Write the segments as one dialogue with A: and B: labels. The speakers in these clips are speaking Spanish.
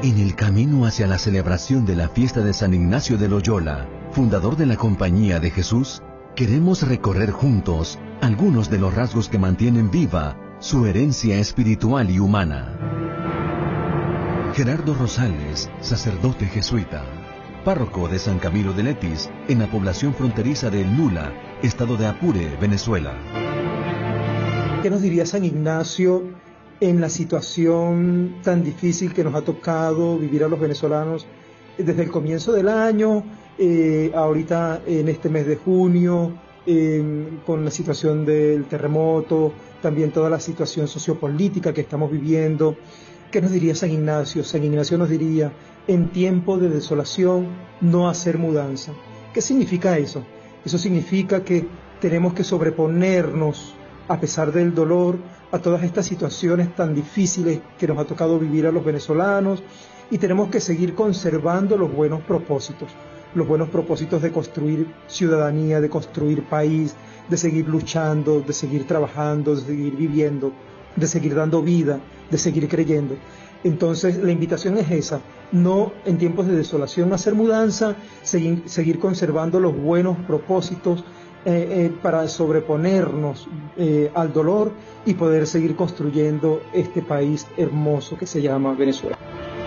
A: En el camino hacia la celebración de la fiesta de San Ignacio de Loyola, fundador de la Compañía de Jesús, queremos recorrer juntos algunos de los rasgos que mantienen viva su herencia espiritual y humana. Gerardo Rosales, sacerdote jesuita, párroco de San Camilo de Netis, en la población fronteriza de Lula, estado de Apure, Venezuela.
B: ¿Qué nos diría San Ignacio en la situación tan difícil que nos ha tocado vivir a los venezolanos desde el comienzo del año, ahorita en este mes de junio, con la situación del terremoto, también toda la situación sociopolítica que estamos viviendo? ¿Qué nos diría San Ignacio? San Ignacio nos diría: en tiempo de desolación, no hacer mudanza. ¿Qué significa eso? Eso significa que tenemos que sobreponernos, a pesar del dolor, a todas estas situaciones tan difíciles que nos ha tocado vivir a los venezolanos, y tenemos que seguir conservando los buenos propósitos de construir ciudadanía, de construir país, de seguir luchando, de seguir trabajando, de seguir viviendo, de seguir dando vida, de seguir creyendo. Entonces la invitación es esa: no en tiempos de desolación hacer mudanza, seguir conservando los buenos propósitos para sobreponernos al dolor y poder seguir construyendo este país hermoso que se llama Venezuela.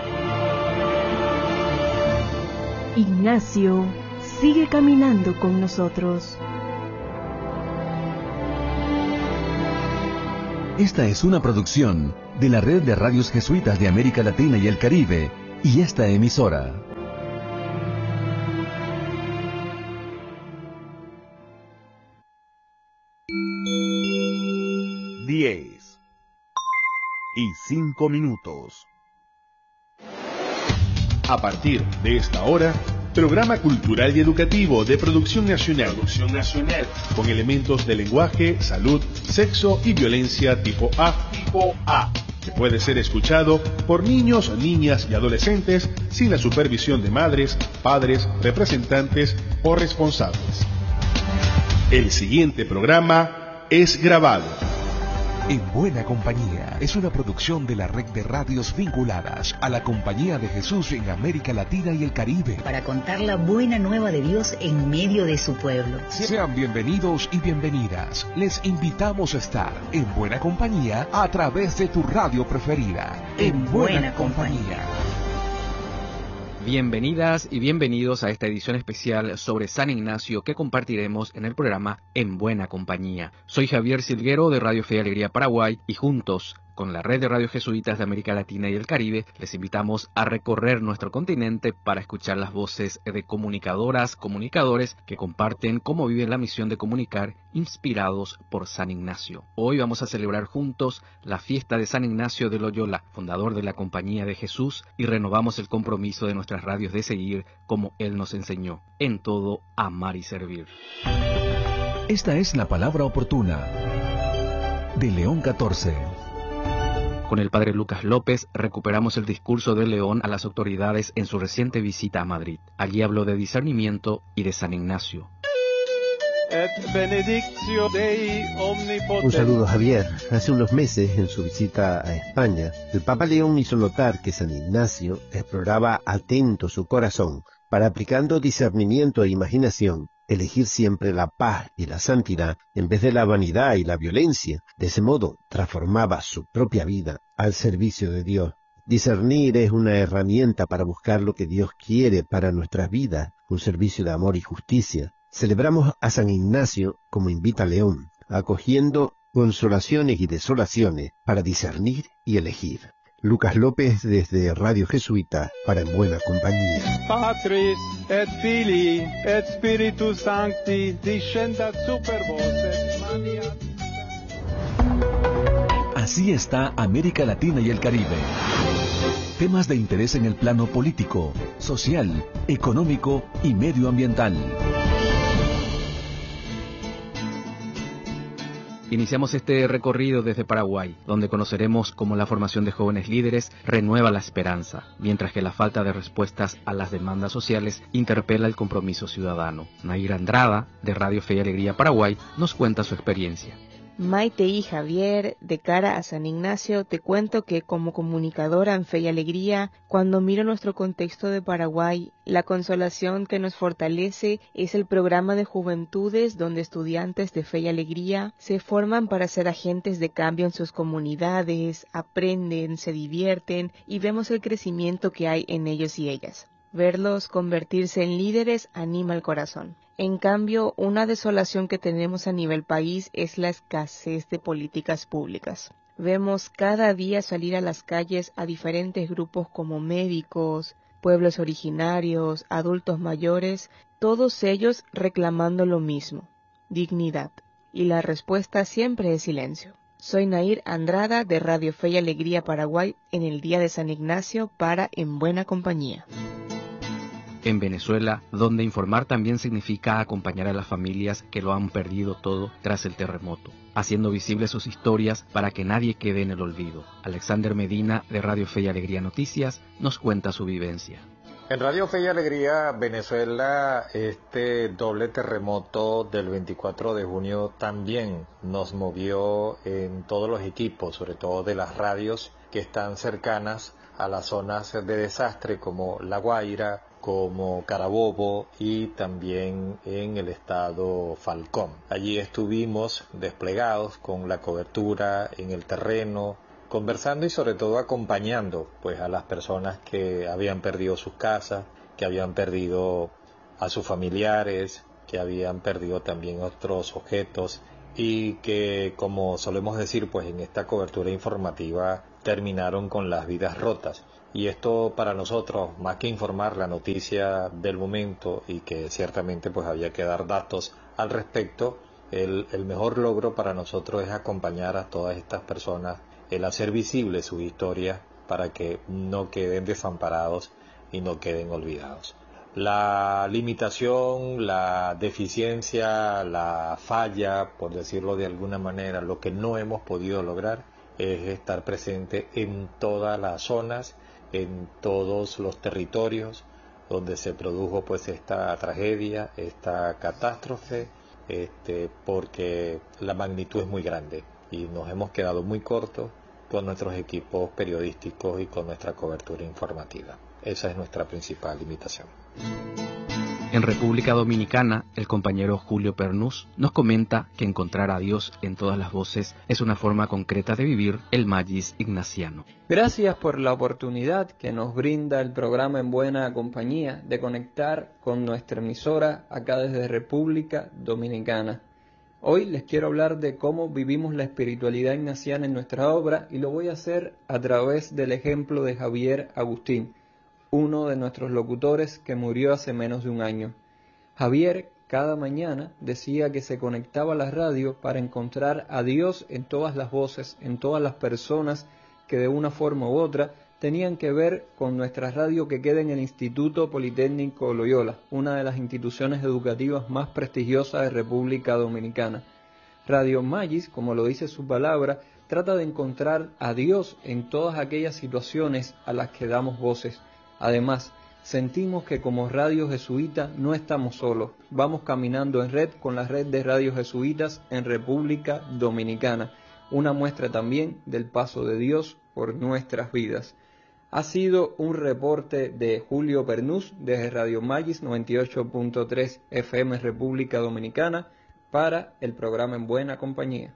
C: Ignacio sigue caminando con nosotros.
A: Esta es una producción de la Red de Radios Jesuitas de América Latina y el Caribe y esta emisora.
D: Diez y 5 minutos. A partir de esta hora, programa cultural y educativo de producción nacional, con elementos de lenguaje, salud, sexo y violencia tipo A, que puede ser escuchado por niños, niñas y adolescentes sin la supervisión de madres, padres, representantes o responsables. El siguiente programa es grabado.
E: En Buena Compañía es una producción de la red de radios vinculadas a la Compañía de Jesús en América Latina y el Caribe,
F: para contar la buena nueva de Dios en medio de su pueblo.
E: Sean bienvenidos y bienvenidas. Les invitamos a estar en Buena Compañía a través de tu radio preferida.
F: En Buena Compañía.
G: Bienvenidas y bienvenidos a esta edición especial sobre San Ignacio que compartiremos en el programa En Buena Compañía. Soy Javier Silguero de Radio Fe y Alegría Paraguay y juntos con la red de radios jesuitas de América Latina y el Caribe les invitamos a recorrer nuestro continente para escuchar las voces de comunicadoras, comunicadores que comparten cómo viven la misión de comunicar inspirados por San Ignacio. Hoy vamos a celebrar juntos la fiesta de San Ignacio de Loyola, fundador de la Compañía de Jesús, y renovamos el compromiso de nuestras radios de seguir como Él nos enseñó, en todo amar y servir.
A: Esta es la palabra oportuna de León 14.
G: Con el padre Lucas López recuperamos el discurso de León a las autoridades en su reciente visita a Madrid. Allí habló de discernimiento y de San Ignacio.
H: Un saludo, Javier. Hace unos meses, en su visita a España, el Papa León hizo notar que San Ignacio exploraba atento su corazón para, aplicando discernimiento e imaginación, elegir siempre la paz y la santidad en vez de la vanidad y la violencia. De ese modo, transformaba su propia vida al servicio de Dios. Discernir es una herramienta para buscar lo que Dios quiere para nuestras vidas, un servicio de amor y justicia. Celebramos a San Ignacio como invita León, acogiendo consolaciones y desolaciones para discernir y elegir. Lucas López desde Radio Jesuita para En Buena Compañía.
I: Patris et Filii et Spiritus Sancti descendat super vos.
A: Así está América Latina y el Caribe. Temas de interés en el plano político, social, económico y medioambiental.
G: Iniciamos este recorrido desde Paraguay, donde conoceremos cómo la formación de jóvenes líderes renueva la esperanza, mientras que la falta de respuestas a las demandas sociales interpela el compromiso ciudadano. Naira Andrada, de Radio Fe y Alegría Paraguay, nos cuenta su experiencia.
J: Maite y Javier, de cara a San Ignacio, te cuento que como comunicadora en Fe y Alegría, cuando miro nuestro contexto de Paraguay, la consolación que nos fortalece es el programa de juventudes donde estudiantes de Fe y Alegría se forman para ser agentes de cambio en sus comunidades, aprenden, se divierten y vemos el crecimiento que hay en ellos y ellas. Verlos convertirse en líderes anima el corazón. En cambio, una desolación que tenemos a nivel país es la escasez de políticas públicas. Vemos cada día salir a las calles a diferentes grupos como médicos, pueblos originarios, adultos mayores, todos ellos reclamando lo mismo, dignidad. Y la respuesta siempre es silencio. Soy Nair Andrada de Radio Fe y Alegría Paraguay en el Día de San Ignacio para En Buena Compañía.
G: En Venezuela, donde informar también significa acompañar a las familias que lo han perdido todo tras el terremoto, haciendo visibles sus historias para que nadie quede en el olvido. Alexander Medina, de Radio Fe y Alegría Noticias, nos cuenta su vivencia.
K: En Radio Fe y Alegría Venezuela, este doble terremoto del 24 de junio también nos movió en todos los equipos, sobre todo de las radios que están cercanas a las zonas de desastre como La Guaira, como Carabobo y también en el estado Falcón. Allí estuvimos desplegados con la cobertura en el terreno, conversando y sobre todo acompañando pues a las personas que habían perdido sus casas, que habían perdido a sus familiares, que habían perdido también otros objetos y que, como solemos decir pues en esta cobertura informativa, terminaron con las vidas rotas. Y esto para nosotros, más que informar la noticia del momento y que ciertamente pues había que dar datos al respecto, el mejor logro para nosotros es acompañar a todas estas personas, el hacer visible su historia para que no queden desamparados y no queden olvidados. La limitación, la deficiencia, la falla, por decirlo de alguna manera, lo que no hemos podido lograr es estar presente en todas las zonas, en todos los territorios donde se produjo pues esta tragedia, esta catástrofe, porque la magnitud es muy grande y nos hemos quedado muy cortos con nuestros equipos periodísticos y con nuestra cobertura informativa. Esa es nuestra principal limitación.
G: En República Dominicana, el compañero Julio Pernús nos comenta que encontrar a Dios en todas las voces es una forma concreta de vivir el Magis ignaciano.
L: Gracias por la oportunidad que nos brinda el programa En Buena Compañía de conectar con nuestra emisora acá desde República Dominicana. Hoy les quiero hablar de cómo vivimos la espiritualidad ignaciana en nuestra obra y lo voy a hacer a través del ejemplo de Javier Agustín, uno de nuestros locutores que murió hace menos de un año. Javier cada mañana decía que se conectaba a la radio para encontrar a Dios en todas las voces, en todas las personas que de una forma u otra tenían que ver con nuestra radio que queda en el Instituto Politécnico Loyola, una de las instituciones educativas más prestigiosas de República Dominicana. Radio Magis, como lo dice su palabra, trata de encontrar a Dios en todas aquellas situaciones a las que damos voces. Además, sentimos que como Radio Jesuita no estamos solos, vamos caminando en red con la red de radios jesuitas en República Dominicana, una muestra también del paso de Dios por nuestras vidas. Ha sido un reporte de Julio Pernús desde Radio Magis 98.3 FM República Dominicana para el programa En Buena Compañía.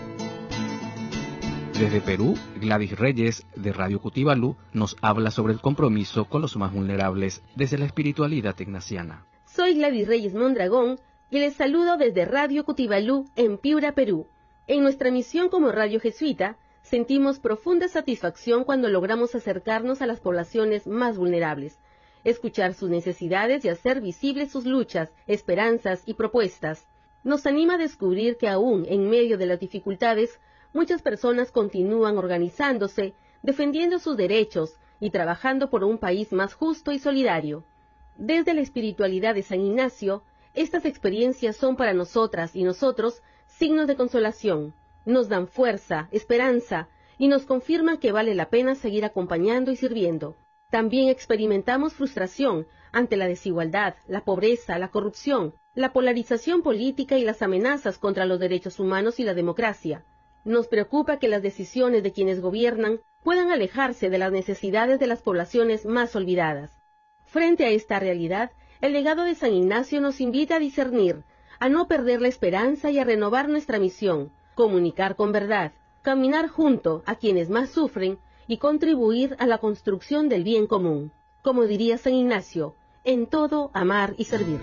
G: Desde Perú, Gladys Reyes, de Radio Cutibalú, nos habla sobre el compromiso con los más vulnerables desde la espiritualidad ignaciana.
M: Soy Gladys Reyes Mondragón y les saludo desde Radio Cutibalú en Piura, Perú. En nuestra misión como radio jesuita, sentimos profunda satisfacción cuando logramos acercarnos a las poblaciones más vulnerables, escuchar sus necesidades y hacer visibles sus luchas, esperanzas y propuestas. Nos anima a descubrir que aún en medio de las dificultades, muchas personas continúan organizándose, defendiendo sus derechos y trabajando por un país más justo y solidario. Desde la espiritualidad de San Ignacio, estas experiencias son para nosotras y nosotros signos de consolación, nos dan fuerza, esperanza y nos confirman que vale la pena seguir acompañando y sirviendo. También experimentamos frustración ante la desigualdad, la pobreza, la corrupción, la polarización política y las amenazas contra los derechos humanos y la democracia. Nos preocupa que las decisiones de quienes gobiernan puedan alejarse de las necesidades de las poblaciones más olvidadas. Frente a esta realidad, el legado de San Ignacio nos invita a discernir, a no perder la esperanza y a renovar nuestra misión, comunicar con verdad, caminar junto a quienes más sufren y contribuir a la construcción del bien común. Como diría San Ignacio, en todo amar y servir.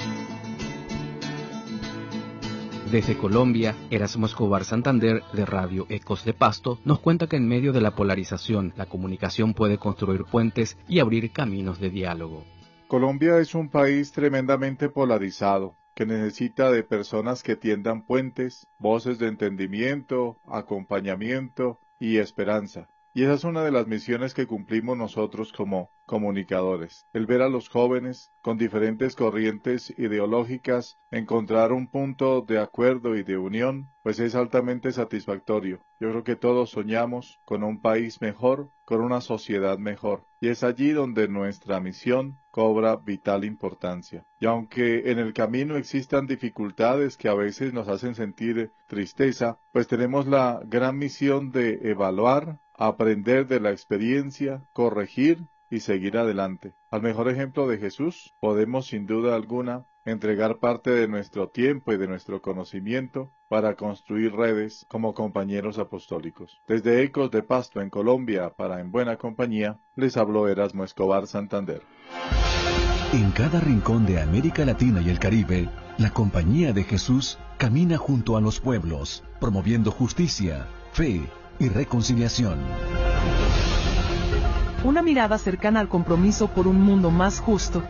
G: Desde Colombia, Erasmo Escobar Santander, de Radio Ecos de Pasto, nos cuenta que en medio de la polarización, la comunicación puede construir puentes y abrir caminos de diálogo.
N: Colombia es un país tremendamente polarizado, que necesita de personas que tiendan puentes, voces de entendimiento, acompañamiento y esperanza. Y esa es una de las misiones que cumplimos nosotros como comunicadores. El ver a los jóvenes con diferentes corrientes ideológicas encontrar un punto de acuerdo y de unión, pues es altamente satisfactorio. Yo creo que todos soñamos con un país mejor, con una sociedad mejor. Y es allí donde nuestra misión cobra vital importancia. Y aunque en el camino existan dificultades que a veces nos hacen sentir tristeza, pues tenemos la gran misión de evaluar, aprender de la experiencia, corregir y seguir adelante. Al mejor ejemplo de Jesús, podemos sin duda alguna entregar parte de nuestro tiempo y de nuestro conocimiento para construir redes como compañeros apostólicos. Desde Ecos de Pasto, en Colombia, para En Buena Compañía, les habló Erasmo Escobar Santander.
A: En cada rincón de América Latina y el Caribe, la Compañía de Jesús camina junto a los pueblos, promoviendo justicia, fe y reconciliación.
O: Una mirada cercana al compromiso por un mundo más justo.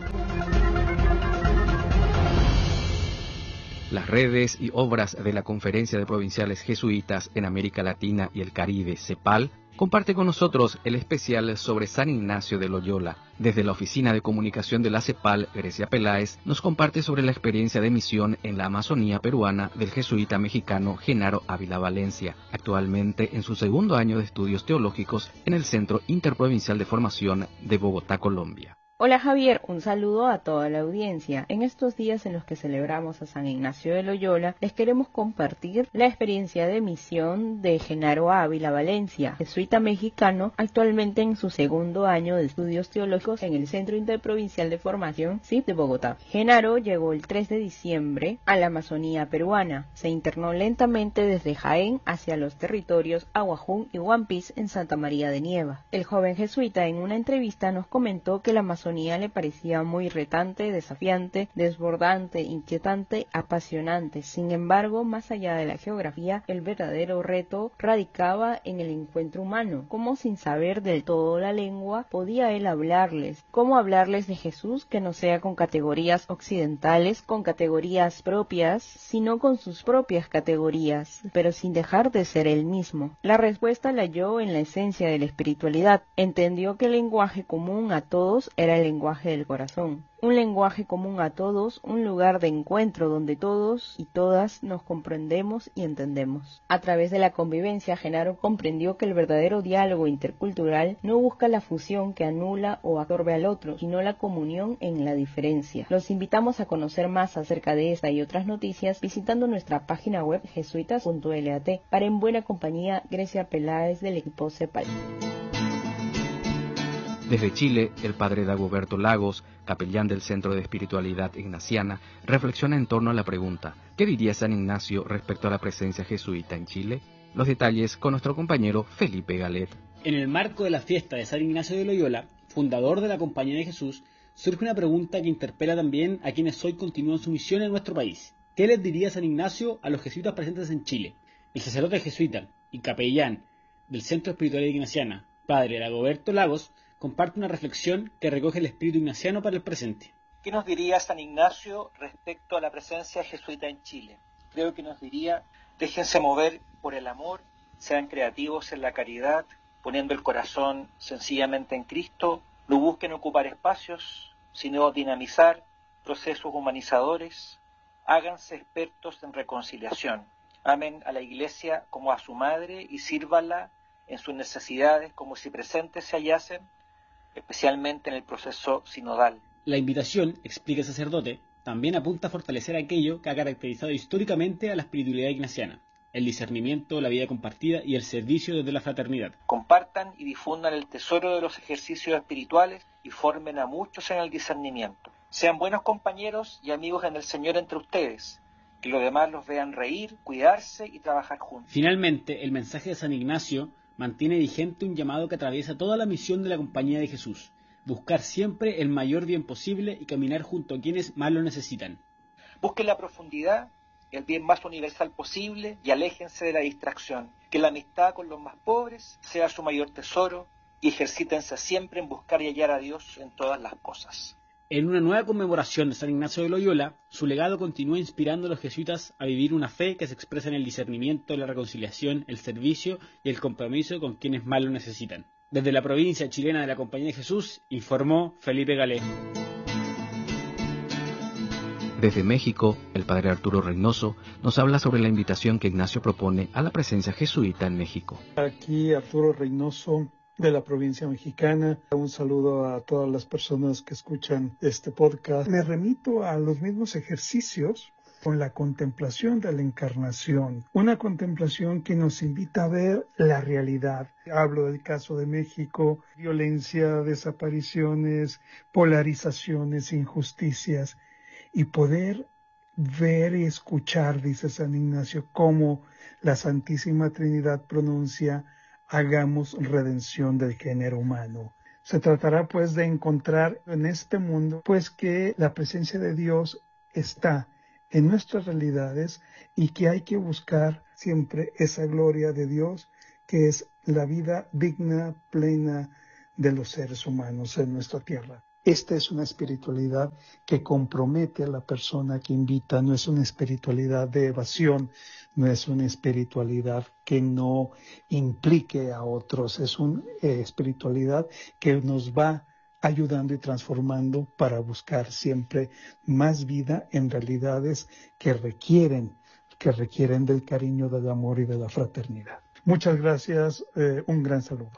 G: Las redes y obras de la Conferencia de Provinciales Jesuitas en América Latina y el Caribe, CEPAL, comparte con nosotros el especial sobre San Ignacio de Loyola. Desde la Oficina de Comunicación de la CEPAL, Grecia Peláez nos comparte sobre la experiencia de misión en la Amazonía peruana del jesuita mexicano Genaro Ávila Valencia, actualmente en su segundo año de estudios teológicos en el Centro Interprovincial de Formación de Bogotá, Colombia.
J: Hola Javier, un saludo a toda la audiencia. En estos días en los que celebramos a San Ignacio de Loyola, les queremos compartir la experiencia de misión de Genaro Ávila Valencia, jesuita mexicano, actualmente en su segundo año de estudios teológicos en el Centro Interprovincial de Formación CIP de Bogotá. Genaro llegó el 3 de diciembre a la Amazonía peruana. Se internó lentamente desde Jaén hacia los territorios Aguajún y Huampis en Santa María de Nieva. El joven jesuita en una entrevista nos comentó que la Amazonía le parecía muy retante, desafiante, desbordante, inquietante, apasionante. Sin embargo, más allá de la geografía, el verdadero reto radicaba en el encuentro humano. Cómo sin saber del todo la lengua, podía él hablarles. Cómo hablarles de Jesús que no sea con categorías occidentales, con categorías propias, sino con sus propias categorías, pero sin dejar de ser él mismo. La respuesta la halló en la esencia de la espiritualidad. Entendió que el lenguaje común a todos era el lenguaje del corazón, un lenguaje común a todos, un lugar de encuentro donde todos y todas nos comprendemos y entendemos. A través de la convivencia, Genaro comprendió que el verdadero diálogo intercultural no busca la fusión que anula o absorbe al otro, sino la comunión en la diferencia. Los invitamos a conocer más acerca de esta y otras noticias visitando nuestra página web jesuitas.lat. Para En Buena Compañía, Grecia Peláez del equipo CEPAL.
G: Desde Chile, el padre Dagoberto Lagos, capellán del Centro de Espiritualidad Ignaciana, reflexiona en torno a la pregunta: ¿qué diría San Ignacio respecto a la presencia jesuita en Chile? Los detalles con nuestro compañero Felipe Galet.
P: En el marco de la fiesta de San Ignacio de Loyola, fundador de la Compañía de Jesús, surge una pregunta que interpela también a quienes hoy continúan su misión en nuestro país. ¿Qué les diría San Ignacio a los jesuitas presentes en Chile? El sacerdote jesuita y capellán del Centro de Espiritualidad Ignaciana, padre Dagoberto Lagos, comparte una reflexión que recoge el espíritu ignaciano para el presente.
Q: ¿Qué nos diría San Ignacio respecto a la presencia jesuita en Chile? Creo que nos diría: déjense mover por el amor, sean creativos en la caridad, poniendo el corazón sencillamente en Cristo, no busquen ocupar espacios, sino dinamizar procesos humanizadores, háganse expertos en reconciliación, amen a la Iglesia como a su madre y sírvanla en sus necesidades como si presentes se hallasen, especialmente en el proceso sinodal.
P: La invitación, explica el sacerdote, también apunta a fortalecer aquello que ha caracterizado históricamente a la espiritualidad ignaciana: el discernimiento, la vida compartida y el servicio desde la fraternidad.
Q: Compartan y difundan el tesoro de los ejercicios espirituales y formen a muchos en el discernimiento. Sean buenos compañeros y amigos en el Señor entre ustedes, que los demás los vean reír, cuidarse y trabajar juntos.
P: Finalmente, el mensaje de San Ignacio mantiene vigente un llamado que atraviesa toda la misión de la Compañía de Jesús: buscar siempre el mayor bien posible y caminar junto a quienes más lo necesitan.
Q: Busquen la profundidad, el bien más universal posible y aléjense de la distracción. Que la amistad con los más pobres sea su mayor tesoro y ejercítense siempre en buscar y hallar a Dios en todas las cosas.
P: En una nueva conmemoración de San Ignacio de Loyola, su legado continúa inspirando a los jesuitas a vivir una fe que se expresa en el discernimiento, la reconciliación, el servicio y el compromiso con quienes más lo necesitan. Desde la provincia chilena de la Compañía de Jesús, informó Felipe Galé.
G: Desde México, el padre Arturo Reynoso nos habla sobre la invitación que Ignacio propone a la presencia jesuita en México.
B: Aquí Arturo Reynoso, de la provincia mexicana. Un saludo a todas las personas que escuchan este podcast. Me remito a los mismos ejercicios con la contemplación de la encarnación, una contemplación que nos invita a ver la realidad. Hablo del caso de México: violencia, desapariciones, polarizaciones, injusticias, y poder ver y escuchar, dice San Ignacio, cómo la Santísima Trinidad pronuncia: hagamos redención del género humano. Se tratará pues de encontrar en este mundo pues que la presencia de Dios está en nuestras realidades y que hay que buscar siempre esa gloria de Dios, que es la vida digna, plena de los seres humanos en nuestra tierra. Esta es una espiritualidad que compromete a la persona que invita, no es una espiritualidad de evasión, no es una espiritualidad que no implique a otros, es una espiritualidad que nos va ayudando y transformando para buscar siempre más vida en realidades que requieren del cariño, del amor y de la fraternidad. Muchas gracias, un gran saludo.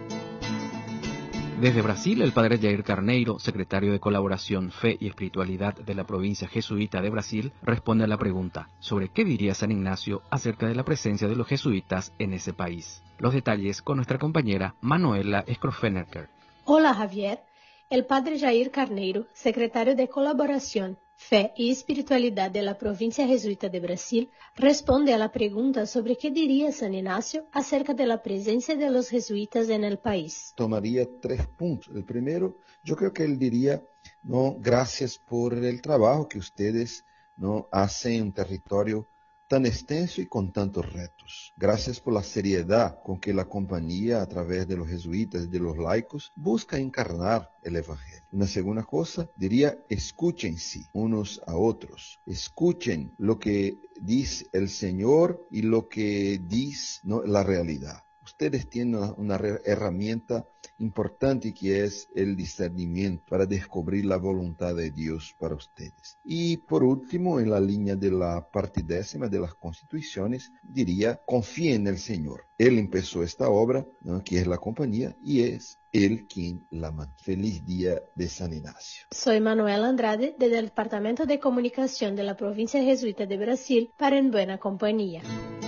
G: Desde Brasil, el padre Jair Carneiro, secretario de Colaboración, Fe y Espiritualidad de la provincia jesuita de Brasil, responde a la pregunta sobre qué diría San Ignacio acerca de la presencia de los jesuitas en ese país. Los detalles con nuestra compañera Manuela Scrofenerker.
R: Hola Javier, el padre Jair Carneiro, secretario de Colaboración, Fe y Espiritualidad de la provincia jesuita de Brasil, responde a la pregunta sobre qué diría San Ignacio acerca de la presencia de los jesuitas en el país.
S: Tomaría 3 puntos. El primero, yo creo que él diría, no, gracias por el trabajo que ustedes no hacen en un territorio tan extenso y con tantos retos. Gracias por la seriedad con que la compañía, a través de los jesuitas y de los laicos, busca encarnar el Evangelio. Una segunda cosa, diría, escúchense unos a otros. Escuchen lo que dice el Señor y lo que dice, ¿no?, la realidad. Ustedes tienen una herramienta importante que es el discernimiento para descubrir la voluntad de Dios para ustedes. Y por último, en la línea de la parte 10ª de las constituciones, diría, confíen en el Señor. Él empezó esta obra, ¿no?, que es la compañía, y es Él quien la mantiene. Feliz día de San Ignacio.
R: Soy Manuela Andrade, del Departamento de Comunicación de la Provincia Jesuita de Brasil, para En Buena Compañía.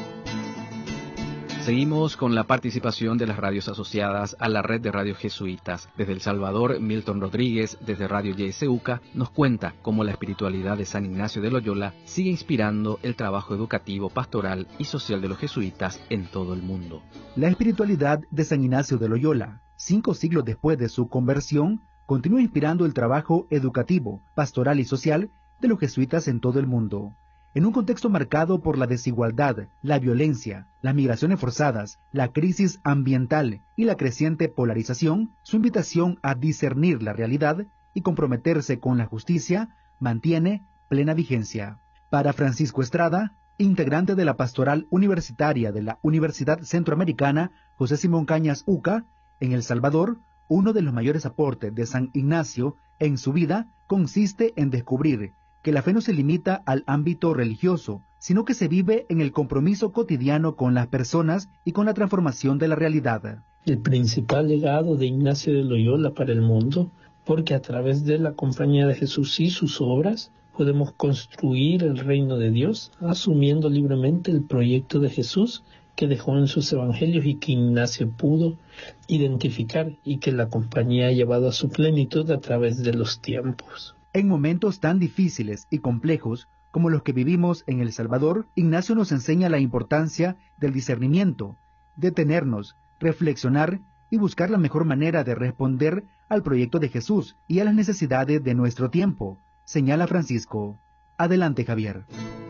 G: Seguimos con la participación de las radios asociadas a la red de radios jesuitas. Desde El Salvador, Milton Rodríguez, desde Radio YSUCA, nos cuenta cómo la espiritualidad de San Ignacio de Loyola sigue inspirando el trabajo educativo, pastoral y social de los jesuitas en todo el mundo.
T: La espiritualidad de San Ignacio de Loyola, 5 siglos después de su conversión, continúa inspirando el trabajo educativo, pastoral y social de los jesuitas en todo el mundo. En un contexto marcado por la desigualdad, la violencia, las migraciones forzadas, la crisis ambiental y la creciente polarización, su invitación a discernir la realidad y comprometerse con la justicia mantiene plena vigencia. Para Francisco Estrada, integrante de la Pastoral Universitaria de la Universidad Centroamericana José Simón Cañas UCA, en El Salvador, uno de los mayores aportes de San Ignacio en su vida consiste en descubrir que la fe no se limita al ámbito religioso, sino que se vive en el compromiso cotidiano con las personas y con la transformación de la realidad.
U: El principal legado de Ignacio de Loyola para el mundo, porque a través de la Compañía de Jesús y sus obras, podemos construir el reino de Dios asumiendo libremente el proyecto de Jesús que dejó en sus evangelios y que Ignacio pudo identificar y que la compañía ha llevado a su plenitud a través de los tiempos.
T: En momentos tan difíciles y complejos como los que vivimos en El Salvador, Ignacio nos enseña la importancia del discernimiento, detenernos, reflexionar y buscar la mejor manera de responder al proyecto de Jesús y a las necesidades de nuestro tiempo, señala Francisco. Adelante, Javier.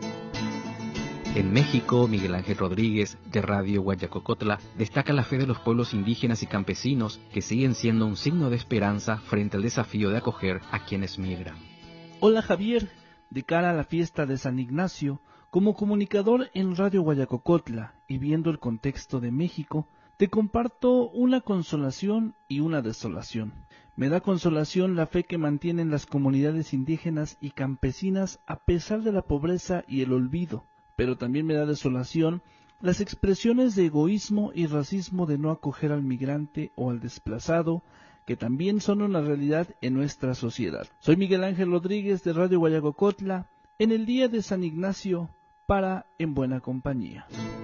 G: En México, Miguel Ángel Rodríguez, de Radio Guayacocotla, destaca la fe de los pueblos indígenas y campesinos que siguen siendo un signo de esperanza frente al desafío de acoger a quienes migran.
C: Hola, Javier. De cara a la fiesta de San Ignacio, como comunicador en Radio Guayacocotla y viendo el contexto de México, te comparto una consolación y una desolación. Me da consolación la fe que mantienen las comunidades indígenas y campesinas a pesar de la pobreza y el olvido, pero también me da desolación las expresiones de egoísmo y racismo de no acoger al migrante o al desplazado, que también son una realidad en nuestra sociedad. Soy Miguel Ángel Rodríguez de Radio Guayacocotla, en el día de San Ignacio, para En Buena Compañía.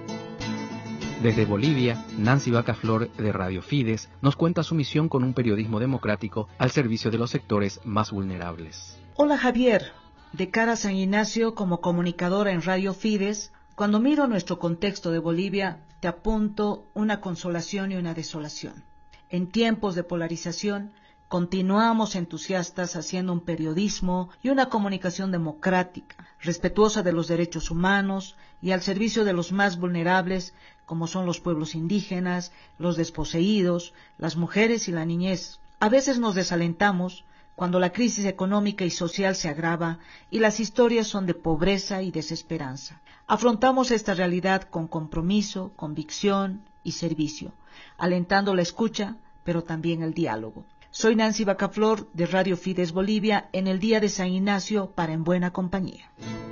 G: Desde Bolivia, Nancy Bacaflor de Radio Fides nos cuenta su misión con un periodismo democrático al servicio de los sectores más vulnerables.
V: Hola, Javier. De cara a San Ignacio, como comunicadora en Radio Fides, cuando miro nuestro contexto de Bolivia, te apunto una consolación y una desolación. En tiempos de polarización, continuamos entusiastas haciendo un periodismo y una comunicación democrática, respetuosa de los derechos humanos y al servicio de los más vulnerables, como son los pueblos indígenas, los desposeídos, las mujeres y la niñez. A veces nos desalentamos cuando la crisis económica y social se agrava y las historias son de pobreza y desesperanza. Afrontamos esta realidad con compromiso, convicción y servicio, alentando la escucha, pero también el diálogo. Soy Nancy Bacaflor de Radio Fides Bolivia en el Día de San Ignacio para En Buena Compañía.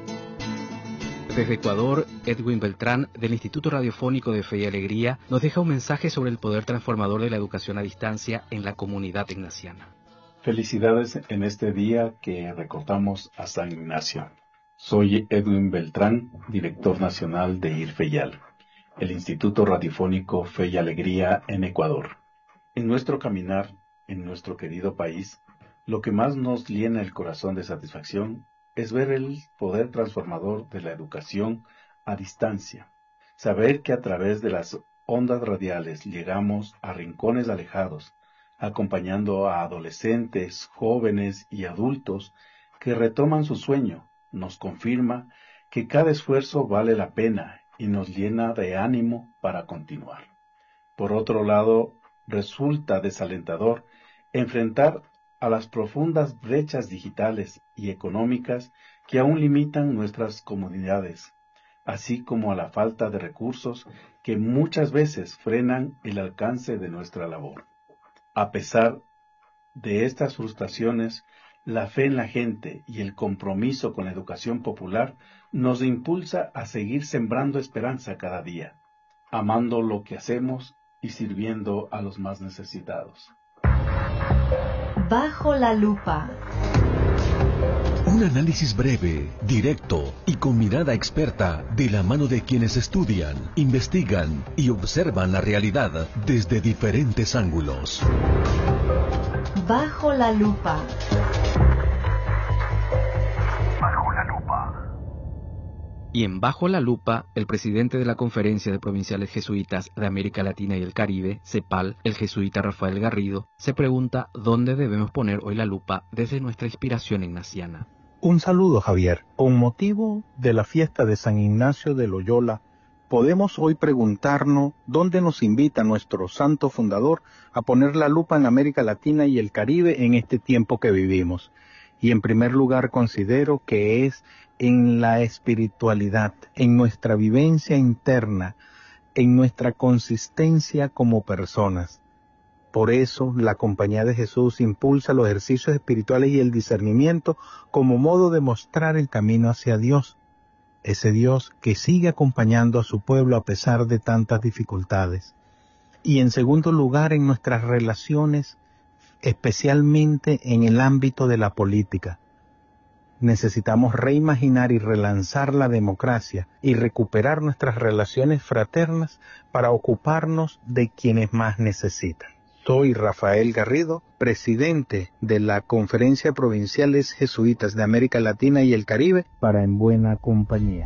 G: Desde Ecuador, Edwin Beltrán, del Instituto Radiofónico de Fe y Alegría, nos deja un mensaje sobre el poder transformador de la educación a distancia en la comunidad ignaciana.
W: Felicidades en este día que recordamos a San Ignacio. Soy Edwin Beltrán, director nacional de IRFEYAL, el Instituto Radiofónico Fe y Alegría en Ecuador. En nuestro caminar, en nuestro querido país, lo que más nos llena el corazón de satisfacción es ver el poder transformador de la educación a distancia. Saber que a través de las ondas radiales llegamos a rincones alejados, acompañando a adolescentes, jóvenes y adultos que retoman su sueño, nos confirma que cada esfuerzo vale la pena y nos llena de ánimo para continuar. Por otro lado, resulta desalentador enfrentar a las profundas brechas digitales y económicas que aún limitan nuestras comunidades, así como a la falta de recursos que muchas veces frenan el alcance de nuestra labor. A pesar de estas frustraciones, la fe en la gente y el compromiso con la educación popular nos impulsa a seguir sembrando esperanza cada día, amando lo que hacemos y sirviendo a los más necesitados.
X: Bajo la lupa.
A: Un análisis breve, directo y con mirada experta de la mano de quienes estudian, investigan y observan la realidad desde diferentes ángulos.
X: Bajo la lupa.
G: Y en Bajo la Lupa, el presidente de la Conferencia de Provinciales Jesuitas de América Latina y el Caribe, CEPAL, el jesuita Rafael Garrido, se pregunta dónde debemos poner hoy la lupa desde nuestra inspiración ignaciana.
Y: Un saludo, Javier. Con motivo de la fiesta de San Ignacio de Loyola, podemos hoy preguntarnos dónde nos invita nuestro santo fundador a poner la lupa en América Latina y el Caribe en este tiempo que vivimos. Y en primer lugar considero que es en la espiritualidad, en nuestra vivencia interna, en nuestra consistencia como personas. Por eso, la Compañía de Jesús impulsa los ejercicios espirituales y el discernimiento como modo de mostrar el camino hacia Dios, ese Dios que sigue acompañando a su pueblo a pesar de tantas dificultades. Y en segundo lugar, en nuestras relaciones, especialmente en el ámbito de la política. necesitamos reimaginar y relanzar la democracia y recuperar nuestras relaciones fraternas para ocuparnos de quienes más necesitan. Soy Rafael Garrido, presidente de la Conferencia Provinciales Jesuitas de América Latina y el Caribe para En Buena Compañía.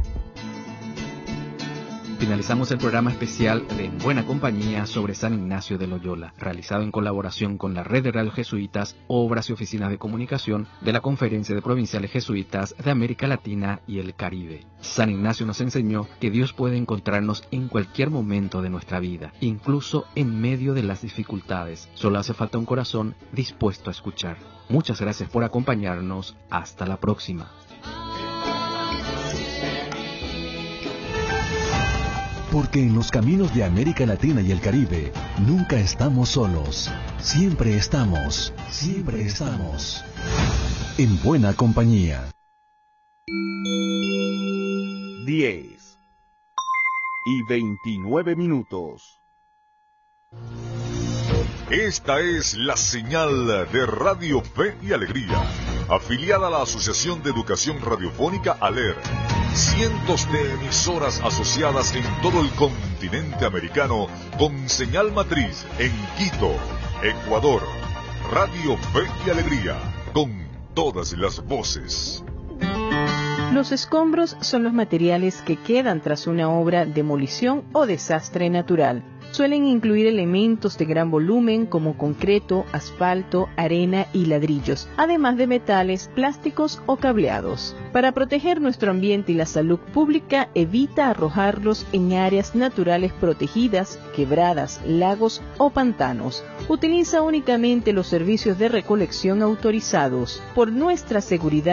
G: Finalizamos el programa especial de En Buena Compañía sobre San Ignacio de Loyola, realizado en colaboración con la Red de Radio Jesuitas, Obras y Oficinas de Comunicación de la Conferencia de Provinciales Jesuitas de América Latina y el Caribe. San Ignacio nos enseñó que Dios puede encontrarnos en cualquier momento de nuestra vida, incluso en medio de las dificultades. Solo hace falta un corazón dispuesto a escuchar. Muchas gracias por acompañarnos. Hasta la próxima.
A: Porque en los caminos de América Latina y el Caribe nunca estamos solos. Siempre estamos en buena compañía.
D: 10:29. Esta es la señal de Radio Fe y Alegría, afiliada a la Asociación de Educación Radiofónica ALER. Cientos de emisoras asociadas en todo el continente americano con señal matriz en Quito, Ecuador. Radio Fe y Alegría, con todas las voces.
E: Los escombros son los materiales que quedan tras una obra, demolición o desastre natural. Suelen incluir elementos de gran volumen como concreto, asfalto, arena y ladrillos, además de metales, plásticos o cableados. Para proteger nuestro ambiente y la salud pública, evita arrojarlos en áreas naturales protegidas, quebradas, lagos o pantanos. Utiliza únicamente los servicios de recolección autorizados. Por nuestra seguridad